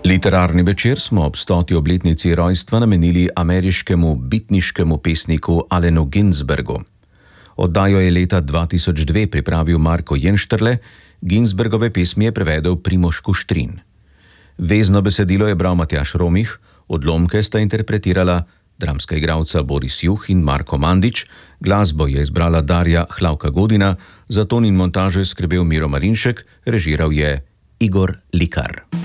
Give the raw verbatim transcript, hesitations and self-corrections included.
Literarni večer smo ob stoti obletnici rojstva namenili ameriškemu bitniškemu pesniku Allenu Ginsbergu. Oddajo je leta dva tisoč dve pripravil Marko Jenštrle, Ginsbergove pesmi je prevedel Primož Kuštrin. Vezno besedilo je bral Matjaž Romih, odlomke sta interpretirala dramska igralca Boris Juh in Marko Mandič, glasbo je izbrala Darja Hlavka Godina, za ton in montažo je skrbel Miro Marinšek, režiral je Igor Likar.